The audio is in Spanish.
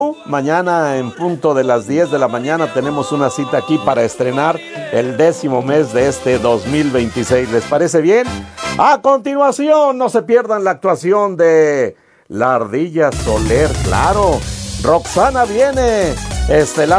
Mañana en punto de las 10 de la mañana tenemos una cita aquí para estrenar el 10º mes de este 2026. ¿Les parece bien? A continuación, no se pierdan la actuación de la Ardilla Soler, claro. Roxana viene, estelar